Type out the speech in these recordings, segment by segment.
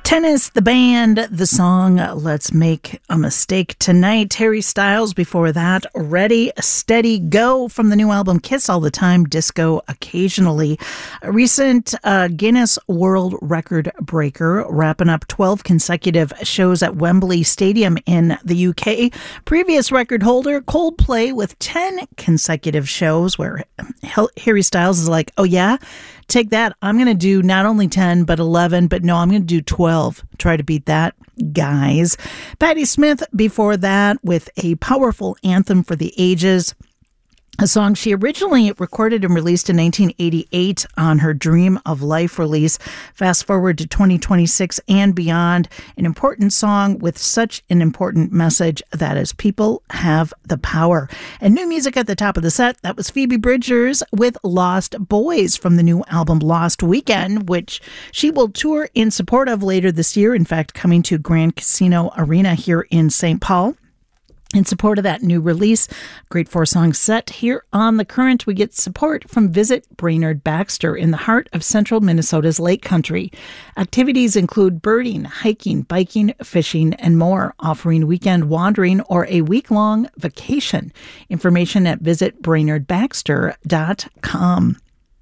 Tennis, the band, the song Let's Make a Mistake Tonight. Harry Styles before that. Ready, Steady, Go from the new album Kiss All the Time, Disco Occasionally. A recent Guinness World Record breaker, wrapping up 12 consecutive shows at Wembley Stadium in the UK. Previous record holder, Coldplay, with 10 consecutive shows, where Harry Styles is like, oh yeah? Take that. I'm going to do not only 10, but 11, but no, I'm going to do 12. Try to beat that, guys. Patti Smith before that with a powerful anthem for the ages. A song she originally recorded and released in 1988 on her Dream of Life release. Fast forward to 2026 and beyond. An important song with such an important message, that is, people have the power. And new music at the top of the set, that was Phoebe Bridgers with Lost Boys from the new album Lost Weekend, which she will tour in support of later this year. In fact, coming to Grand Casino Arena here in St. Paul. In support of that new release, great 4-song set here on The Current, we get support from Visit Brainerd Baxter in the heart of central Minnesota's Lake Country. Activities include birding, hiking, biking, fishing, and more, offering weekend wandering or a week-long vacation. Information at visitbrainerdbaxter.com.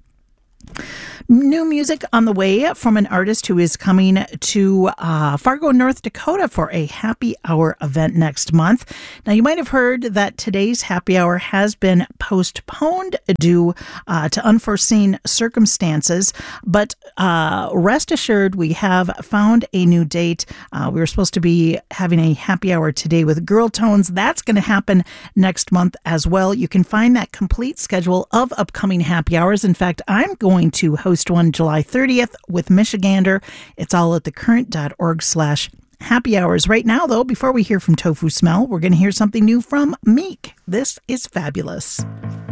New music on the way from an artist who is coming to Fargo, North Dakota for a happy hour event next month. Now, you might have heard that today's happy hour has been postponed due to unforeseen circumstances, but rest assured we have found a new date. We were supposed to be having a happy hour today with Girl Tones. That's going to happen next month as well. You can find that complete schedule of upcoming happy hours. In fact, I'm going to host one July 30th with Michigander. It's all at thecurrent.org/happy hours. Right now, though, before we hear from Tofu Smell, we're going to hear something new from Meek. This is Fabulous.